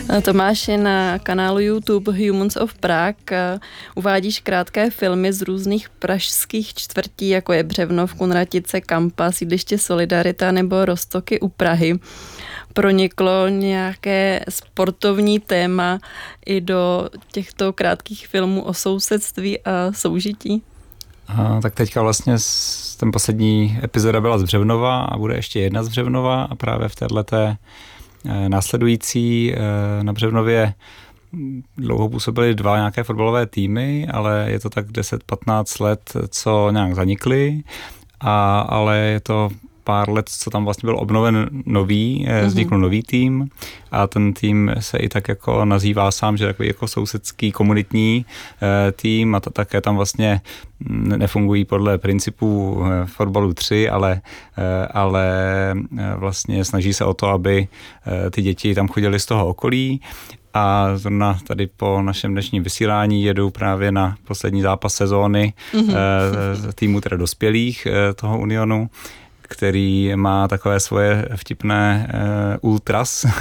Tomáši, na kanálu YouTube Humans of Prague uvádíš krátké filmy z různých pražských čtvrtí, jako je Břevnov, Kunratice, Kampa, sídliště Solidarita nebo Roztoky u Prahy. Proniklo nějaké sportovní téma i do těchto krátkých filmů o sousedství a soužití? Tak teďka vlastně ten poslední epizoda byla z Břevnova a bude ještě jedna z Břevnova a právě v téhleté následující na Břevnově dlouho působily dva nějaké fotbalové týmy, ale je to tak 10-15 let, co nějak zanikly, ale je to pár let, co tam vlastně byl obnoven nový, vznikl nový tým a ten tým se i tak jako nazývá sám, že takový jako sousedský komunitní tým a to také tam vlastně nefungují podle principů fotbalu 3, ale vlastně snaží se o to, aby ty děti tam chodily z toho okolí. A zrovna tady po našem dnešním vysílání jedou právě na poslední zápas sezóny týmu teda dospělých toho Unionu, který má takové svoje vtipné ultras,